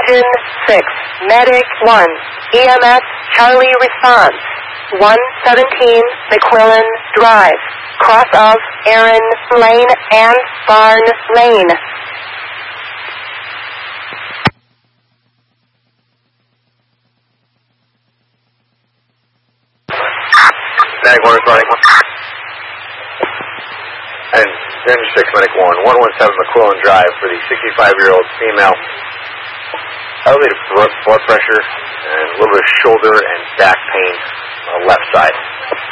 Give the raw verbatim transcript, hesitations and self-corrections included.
Engine six, Medic one, E M S Charlie response, one seventeen McQuillan Drive, cross of Aaron Lane and Barn Lane. Medic one is running one. And Engine six, Medic one, one one seven McQuillan Drive for the sixty-five-year-old female. Elevated blood pressure and a little bit of shoulder and back pain on the left side.